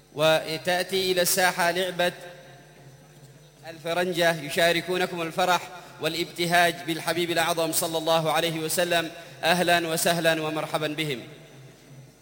وتأتي إلى الساحة لعبة الفرنجة يشاركونكم الفرح والابتهاج بالحبيب الأعظم صلى الله عليه وسلم. أهلا وسهلا ومرحبا بهم.